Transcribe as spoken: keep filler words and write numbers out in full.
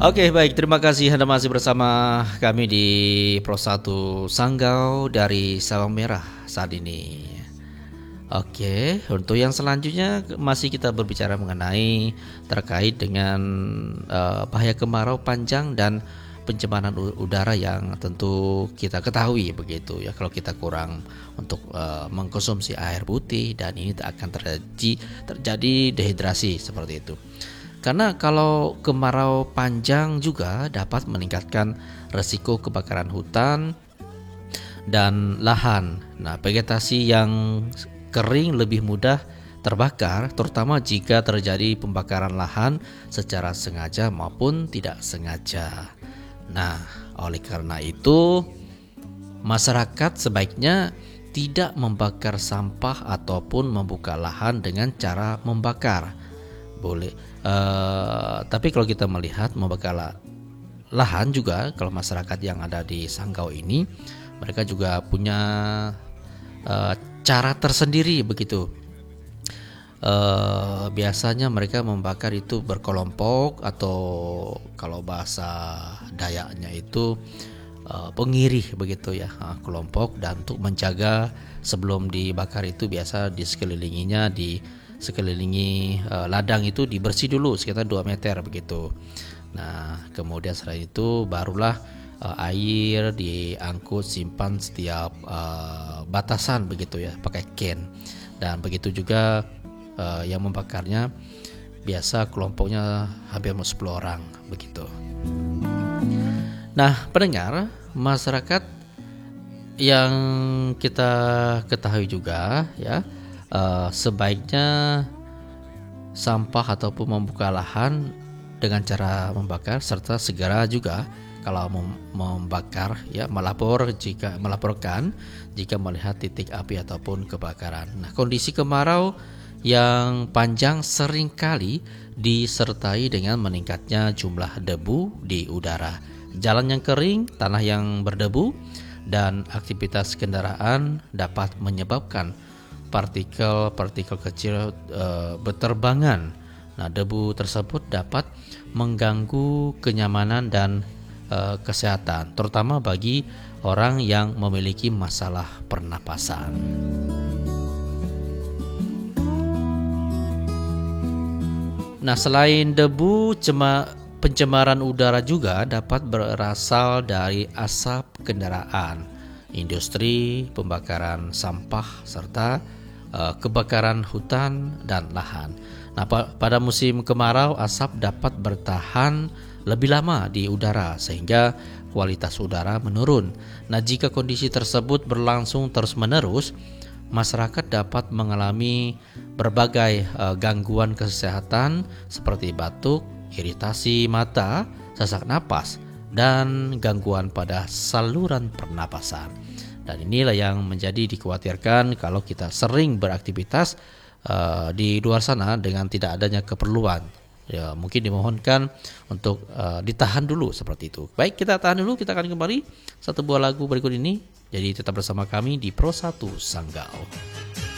Oke, baik. Terima kasih Anda masih bersama kami di Pro satu Sanggau dari Sabang Merah saat ini. Oke, untuk yang selanjutnya masih kita berbicara mengenai terkait dengan uh, bahaya kemarau panjang dan pencemaran u- udara yang tentu kita ketahui begitu ya, kalau kita kurang untuk uh, mengkonsumsi air putih, dan ini akan terjadi terjadi dehidrasi seperti itu. Karena kalau kemarau panjang juga dapat meningkatkan resiko kebakaran hutan dan lahan. Nah, vegetasi yang kering lebih mudah terbakar, terutama jika terjadi pembakaran lahan secara sengaja maupun tidak sengaja. Nah, oleh karena itu, masyarakat sebaiknya tidak membakar sampah ataupun membuka lahan dengan cara membakar. Boleh, uh, tapi kalau kita melihat membakar lahan juga, kalau masyarakat yang ada di Sanggau ini, mereka juga punya uh, cara tersendiri begitu. Uh, biasanya mereka membakar itu berkelompok, atau kalau bahasa Dayaknya itu uh, pengirih begitu ya, uh, kelompok, dan untuk menjaga sebelum dibakar itu biasa di sekelilinginya di sekelilingi uh, ladang itu dibersih dulu sekitar dua meter begitu. Nah, kemudian setelah itu barulah uh, air diangkut, simpan setiap uh, batasan begitu ya, pakai can. Dan begitu juga uh, yang membakarnya biasa kelompoknya hampir sepuluh orang begitu. Nah, pendengar, masyarakat yang kita ketahui juga ya, Uh, sebaiknya sampah ataupun membuka lahan dengan cara membakar, serta segera juga kalau mem- membakar ya, melapor jika melaporkan jika melihat titik api ataupun kebakaran. Nah, kondisi kemarau yang panjang seringkali disertai dengan meningkatnya jumlah debu di udara, jalan yang kering, tanah yang berdebu, dan aktivitas kendaraan dapat menyebabkan partikel-partikel kecil e, berterbangan. Nah, debu tersebut dapat mengganggu kenyamanan dan e, kesehatan, terutama bagi orang yang memiliki masalah pernapasan. Nah, selain debu, cema, pencemaran udara juga dapat berasal dari asap kendaraan, industri, pembakaran sampah, serta uh, kebakaran hutan dan lahan. Nah, pa- pada musim kemarau, asap dapat bertahan lebih lama di udara sehingga kualitas udara menurun. Nah, jika kondisi tersebut berlangsung terus-menerus, masyarakat dapat mengalami berbagai uh, gangguan kesehatan seperti batuk, iritasi mata, sesak napas, dan gangguan pada saluran pernapasan. Dan inilah yang menjadi dikhawatirkan kalau kita sering beraktivitas uh, di luar sana dengan tidak adanya keperluan. Ya, mungkin dimohonkan untuk uh, ditahan dulu seperti itu. Baik, kita tahan dulu, kita akan kembali satu buah lagu berikut ini. Jadi tetap bersama kami di Pro satu Sanggau.